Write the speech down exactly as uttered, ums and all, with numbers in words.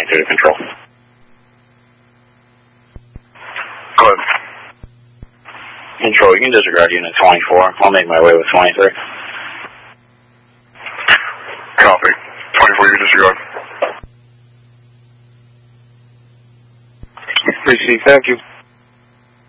twenty-two to control. Go ahead. Control, you can disregard unit twenty-four. I'll make my way with twenty-three. Copy. twenty-four, you can disregard. Received, thank you.